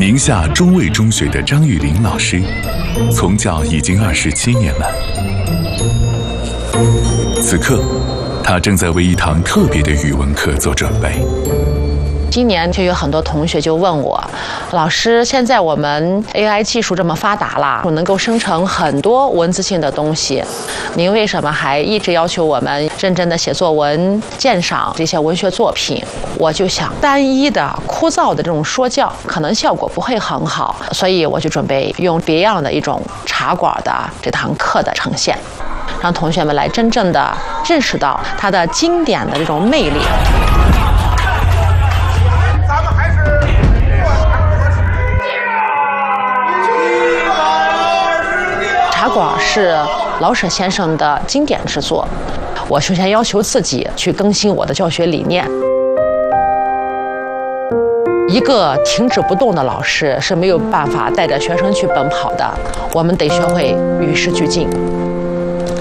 宁夏中卫中学的张玉林老师，从教已经27年了。此刻，他正在为一堂特别的语文课做准备。 今年就有很多同学就问我，老师，现在我们 AI 技术这么发达了，能够生成很多文字性的东西，您为什么还一直要求我们认真的写作文、鉴赏这些文学作品？我就想，单一的、枯燥的这种说教，可能效果不会很好，所以我就准备用别样的一种茶馆的这堂课的呈现，让同学们来真正的认识到它的经典的这种魅力。茶馆是老舍先生的经典之作，我首先要求自己去更新我的教学理念。一个停止不动的老师是没有办法带着学生去奔跑的，我们得学会与时俱进。